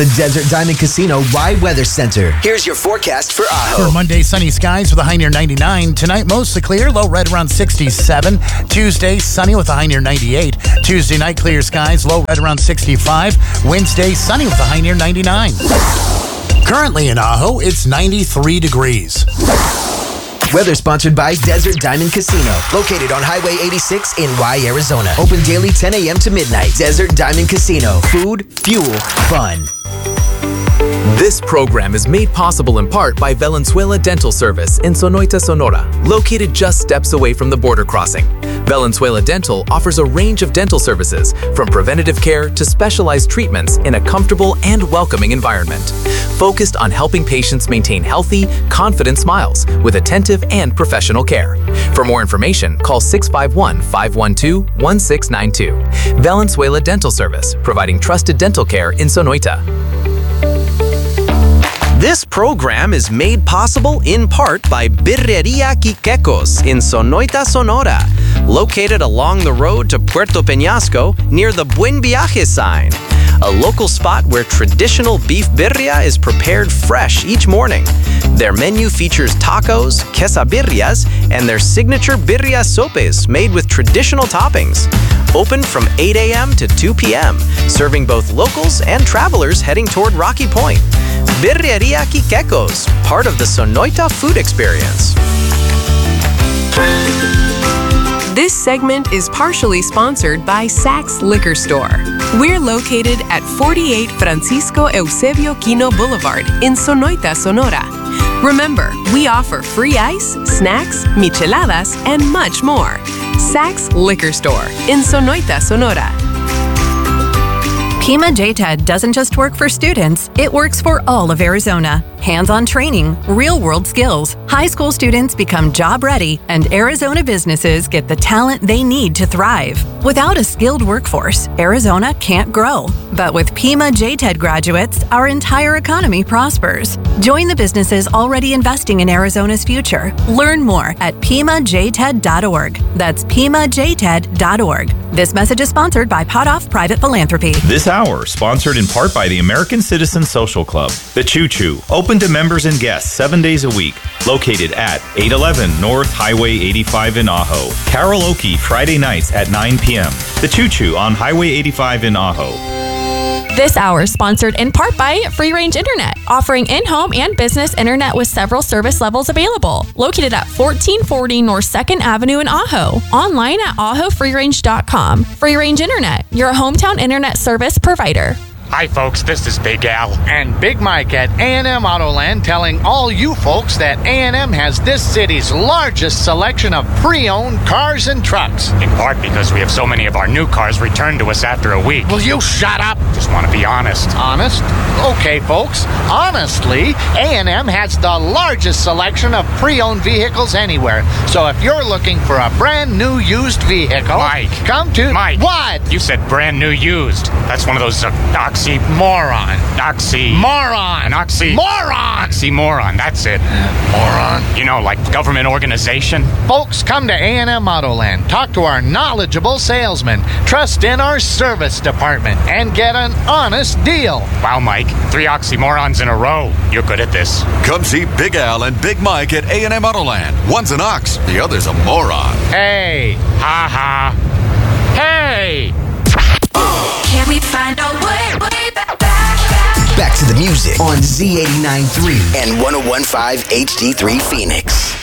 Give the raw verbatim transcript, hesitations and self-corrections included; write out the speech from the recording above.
The Desert Diamond Casino Y Weather Center. Here's your forecast for Ajo. For Monday, sunny skies with a high near ninety-nine. Tonight, mostly clear, low right around sixty-seven. Tuesday, sunny with a high near ninety-eight. Tuesday night, clear skies, low right around sixty-five. Wednesday, sunny with a high near ninety-nine. Currently in Ajo, it's ninety-three degrees. Weather sponsored by Desert Diamond Casino, located on Highway eighty-six in Y, Arizona. Open daily ten a.m. to midnight. Desert Diamond Casino. Food, fuel, fun. This program is made possible in part by Valenzuela Dental Service in Sonoita, Sonora, located just steps away from the border crossing. Valenzuela Dental offers a range of dental services, from preventative care to specialized treatments in a comfortable and welcoming environment, focused on helping patients maintain healthy, confident smiles with attentive and professional care. For more information, call six five one, five one two, one six nine two. Valenzuela Dental Service, providing trusted dental care in Sonoita. This program is made possible in part by Birreria Quiquecos in Sonoita, Sonora, located along the road to Puerto Peñasco near the Buen Viaje sign, a local spot where traditional beef birria is prepared fresh each morning. Their menu features tacos, quesabirrias, and their signature birria sopes made with traditional toppings. Open from eight a.m. to two p.m., serving both locals and travelers heading toward Rocky Point. Birreria Quiquecos, part of the Sonoita food experience. This segment is partially sponsored by Saks Liquor Store. We're located at forty-eight Francisco Eusebio Quino Boulevard in Sonoita, Sonora. Remember, we offer free ice, snacks, micheladas, and much more. Saks Liquor Store in Sonoita, Sonora. Pima J TED doesn't just work for students, it works for all of Arizona. Hands-on training, real-world skills. High school students become job-ready, and Arizona businesses get the talent they need to thrive. Without a skilled workforce, Arizona can't grow. But with Pima J TED graduates, our entire economy prospers. Join the businesses already investing in Arizona's future. Learn more at pima j ted dot org. That's pima j ted dot org. This message is sponsored by Potoff Private Philanthropy. This hour, sponsored in part by the American Citizen Social Club, The Choo Choo, open to members and guests seven days a week, located at eight eleven North Highway eighty-five in Ajo. Karaoke Friday nights at nine p.m. The Choo Choo on Highway eighty-five in Ajo. This hour is sponsored in part by Free Range Internet, offering in-home and business internet with several service levels available. Located at fourteen forty North second Avenue in Ajo. Online at ajo free range dot com. Free Range Internet, your hometown internet service provider. Hi folks, this is Big Al and Big Mike at A and M Autoland telling all you folks that A and M has this city's largest selection of pre-owned cars and trucks. In part because we have so many of our new cars returned to us after a week. Will you shut up? Just want to be honest. Honest? Okay folks, honestly, A and M has the largest selection of pre-owned vehicles anywhere. So if you're looking for a brand new used vehicle, Mike, come to... Mike, what? You said brand new used. That's one of those uh, oxy... Moron. Oxy. Moron. Oxy. Moron. Oxymoron. That's it. Moron. You know, like government organization. Folks, come to A and M Autoland. Talk to our knowledgeable salesman. Trust in our service department and get an honest deal. Wow, Mike. Three oxymorons in a row. You're good at this. Come see Big Al and Big Mike at A and M Autoland. One's an ox, the other's a moron. Hey. Ha ha. Hey. Can we find a way, way back, back, back? Back to the music on Z eighty-nine point three and one oh one point five H D three Phoenix.